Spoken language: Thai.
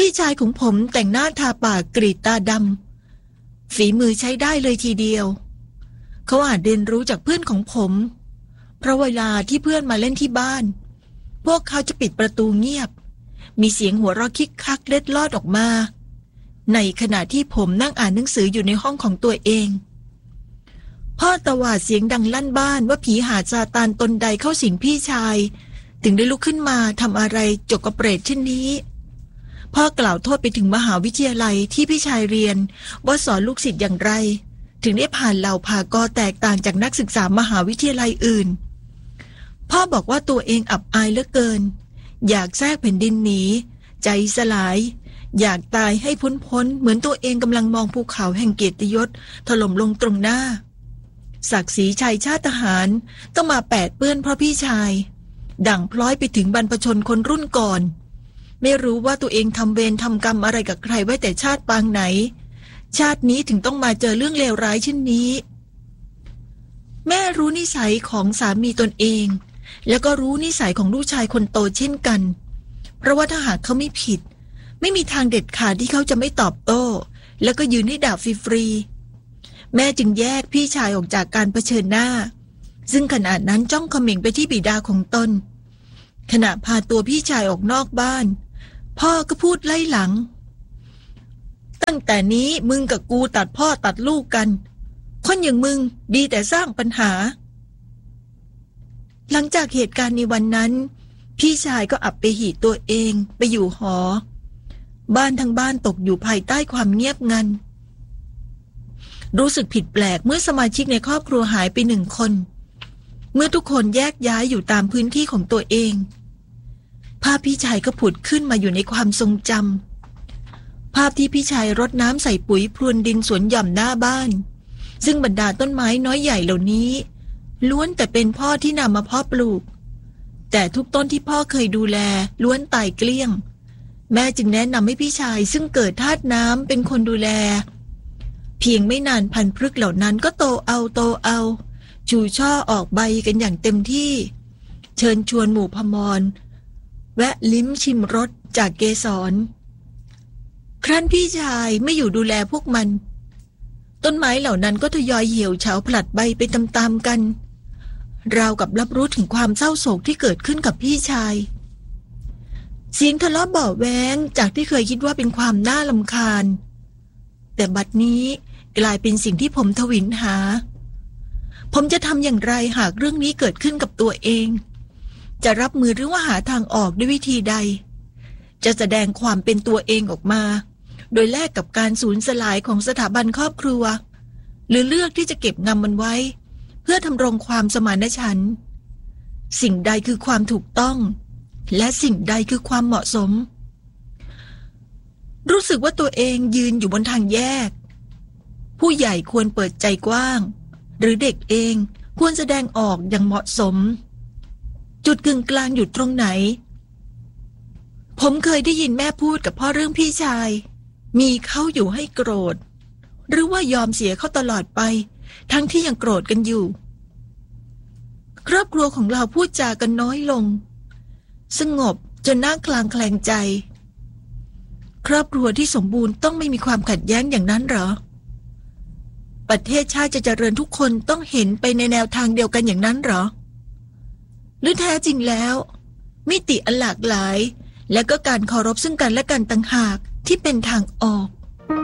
พี่ชายของผมแต่งหน้าทาปากกรีดตาดำฝีมือใช้ได้เลยทีเดียวเขาอาจเรียนรู้จากเพื่อนของผมเพราะเวลาที่เพื่อนมาเล่นที่บ้านพวกเขาจะปิดประตูเงียบมีเสียงหัวเราะคิกคักเล็ดลอดออกมาในขณะที่ผมนั่งอ่านหนังสืออยู่ในห้องของตัวเองพ่อตวาดเสียงดังลั่นบ้านว่าผีหาซาตานตนใดเข้าสิงพี่ชายถึงได้ลุกขึ้นมาทำอะไรจกกระเปรตเช่นนี้พ่อกล่าวโทษไปถึงมหาวิทยาลัยที่พี่ชายเรียนว่าสอนลูกศิษย์อย่างไรถึงได้ผ่านเหล่าผ่ากอแตกต่างจากนักศึกษามหาวิทยาลัยอื่นพ่อบอกว่าตัวเองอับอายเหลือเกินอยากแทรกแผ่นดินหนีใจสลายอยากตายให้พ้นเหมือนตัวเองกำลังมองภูเขาแห่งเกียรติยศถล่มลงตรงหน้าศักดิ์ศรีชายชาติทหารต้องมาแปดเปื้อนเพราะพี่ชายดั่งพลอยไปถึงบรรพชนคนรุ่นก่อนไม่รู้ว่าตัวเองทำเวรทำกรรมอะไรกับใครไว้แต่ชาติปางไหนชาตินี้ถึงต้องมาเจอเรื่องเลวร้ายเช่นนี้แม่รู้นิสัยของสามีตนเองแล้วก็รู้นิสัยของลูกชายคนโตเช่นกันเพราะว่าถ้าหากเขาไม่ผิดไม่มีทางเด็ดขาดที่เขาจะไม่ตอบโต้แล้วก็ยืนให้ด่าฟรีๆแม่จึงแยกพี่ชายออกจากการเผชิญหน้าซึ่งขณะนั้นจ้องเขม่งไปที่บิดาของตนขณะพาตัวพี่ชายออกนอกบ้านพ่อก็พูดไล่หลังตั้งแต่นี้มึงกับกูตัดพ่อตัดลูกกันคนอย่างมึงดีแต่สร้างปัญหาหลังจากเหตุการณ์ในวันนั้นพี่ชายก็อับไปหีตัวเองไปอยู่หอบ้านทั้งบ้านตกอยู่ภายใต้ความเงียบงันรู้สึกผิดแปลกเมื่อสมาชิกในครอบครัวหายไปหนึ่งคนเมื่อทุกคนแยกย้ายอยู่ตามพื้นที่ของตัวเองภาพพี่ชายก็ผุดขึ้นมาอยู่ในความทรงจำภาพที่พี่ชายรดน้ำใส่ปุ๋ยพรวนดินสวนหย่อมหน้าบ้านซึ่งบรรดาต้นไม้น้อยใหญ่เหล่านี้ล้วนแต่เป็นพ่อที่นำมาเพาะปลูกแต่ทุกต้นที่พ่อเคยดูแลล้วนตายเกลี้ยงแม่จึงแนะนำให้พี่ชายซึ่งเกิดธาตุน้ำเป็นคนดูแลเพียงไม่นานพันธุ์พฤกษ์เหล่านั้นก็โตเอาชูช่อออกใบกันอย่างเต็มที่เชิญชวนหมู่พมรแวะลิ้มชิมรสจากเกสรครั้นพี่ชายไม่อยู่ดูแลพวกมันต้นไม้เหล่านั้นก็ทยอยเหี่ยวเฉาผลัดใบไปตามๆกันราวกับรับรู้ถึงความเศร้าโศกที่เกิดขึ้นกับพี่ชายเสียงทะเลาะเบาะแว้งจากที่เคยคิดว่าเป็นความน่ารำคาญแต่บัดนี้กลายเป็นสิ่งที่ผมทวินหาผมจะทำอย่างไรหากเรื่องนี้เกิดขึ้นกับตัวเองจะรับมือหรือว่าหาทางออกด้วยวิธีใดจะแสดงความเป็นตัวเองออกมาโดยแลกกับการสูญสลายของสถาบันครอบครัวหรือเลือกที่จะเก็บงำมันไว้เพื่อทำรงความสมานฉันท์สิ่งใดคือความถูกต้องและสิ่งใดคือความเหมาะสมรู้สึกว่าตัวเองยืนอยู่บนทางแยกผู้ใหญ่ควรเปิดใจกว้างหรือเด็กเองควรแสดงออกอย่างเหมาะสมจุดกึ่งกลางอยู่ตรงไหนผมเคยได้ยินแม่พูดกับพ่อเรื่องพี่ชายมีเขาอยู่ให้โกรธหรือว่ายอมเสียเขาตลอดไปทั้งที่ยังโกรธกันอยู่ครอบครัวของเราพูดจากันน้อยลงสงบจนน่าคลางแคลงใจครอบครัวที่สมบูรณ์ต้องไม่มีความขัดแย้งอย่างนั้นเหรอประเทศชาติจะเจริญทุกคนต้องเห็นไปในแนวทางเดียวกันอย่างนั้นเหรอหรือแท้จริงแล้วมิติอันหลากหลายและก็การเคารพซึ่งกันและกันต่างหากที่เป็นทางออก